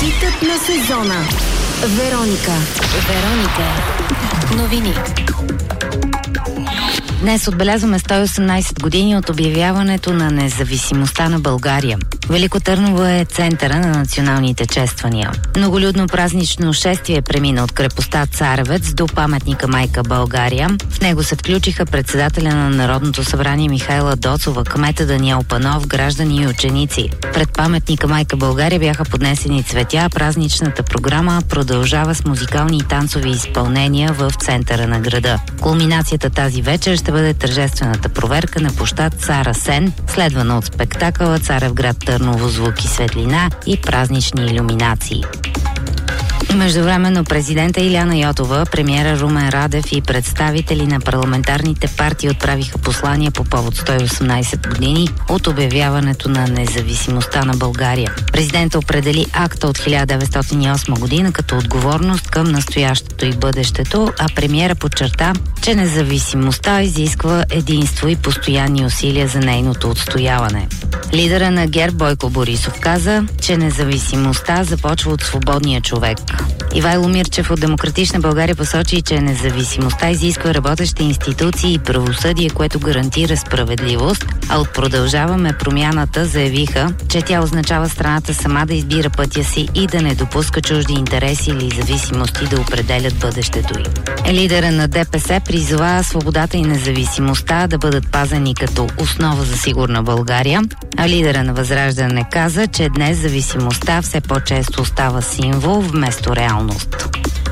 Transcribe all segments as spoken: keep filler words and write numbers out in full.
Хитът на сезона. Вероника. Вероника. Новини. Днес отбелязваме сто и осемнайсет години от обявяването на независимостта на България. Велико Търново е центъра на националните чествания. Многолюдно празнично шествие премина от крепостта Царевец до паметника Майка България. В него се включиха председателя на Народното събрание Михайла Доцова, кмета Даниел Панов, граждани и ученици. Пред паметника Майка България бяха поднесени цветя, а празничната програма продължава с музикални и танцови изпълнения в центъра на града. Кулминацията тази вечер ще бъде тържествената проверка на площад Цар Асен, следвана от спектакъла Царевград Търново, звук и светлина и празнични илюминации. Междувременно президента Илияна Йотова, премиера Румен Радев и представители на парламентарните партии отправиха послания по повод сто и осемнайсет години от обявяването на независимостта на България. Президентът определи акта от хиляда деветстотин и осма година като отговорност към настоящето и бъдещето, а премиера подчерта, че независимостта изисква единство и постоянни усилия за нейното отстояване. Лидера на ГЕРБ Бойко Борисов каза, че независимостта започва от свободния човек. Ивайло Мирчев от Демократична България посочи, че независимостта изисква работещи институции и правосъдие, което гарантира справедливост, а от Продължаваме промяната заявиха, че тя означава страната сама да избира пътя си и да не допуска чужди интереси или зависимости да определят бъдещето й. Лидера на ДПС призова свободата и независимостта да бъдат пазени като основа за сигурна България, а лидера на Възраждане каза, че днес зависимостта все по-често става символ вместо реалност.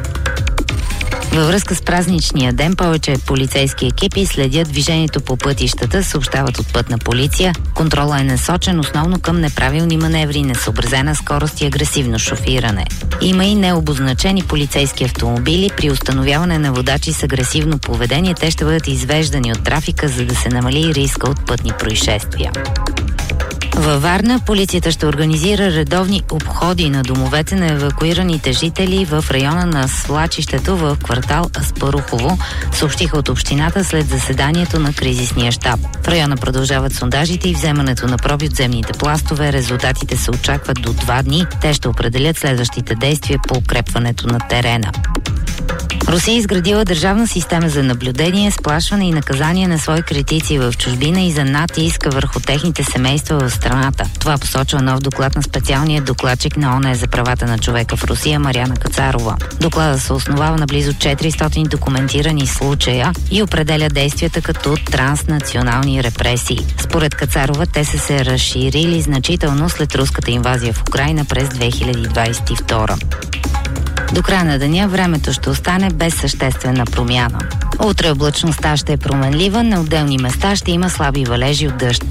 Във връзка с празничния ден повече полицейски екипи следят движението по пътищата, съобщават от Пътна полиция. Контролът е насочен основно към неправилни маневри, несъобразена скорост и агресивно шофиране. Има и необозначени полицейски автомобили. При установяване на водачи с агресивно поведение те ще бъдат извеждани от трафика, за да се намали риска от пътни происшествия. Във Варна полицията ще организира редовни обходи на домовете на евакуираните жители в района на свлачището в квартал Аспарухово, съобщиха от общината след заседанието на кризисния щаб. В района продължават сондажите и вземането на проби от земните пластове. Резултатите се очакват до два дни. Те ще определят следващите действия по укрепването на терена. Русия изградила държавна система за наблюдение, сплашване и наказание на свои критици в чужбина и за натиск върху техните семейства в страната. Това посочва нов доклад на специалния докладчик на ООН за правата на човека в Русия Мариана Кацарова. Докладът се основава на близо четиристотин документирани случая и определя действията като транснационални репресии. Според Кацарова те са се разширили значително след руската инвазия в Украйна през две хиляди двадесет и втора. До края на деня времето ще остане без съществена промяна. Утре облачността ще е променлива, на отделни места ще има слаби валежи от дъжд.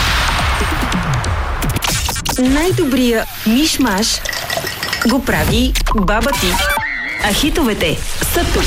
Най-добрия миш-маш го прави баба ти. А хитовете са тук.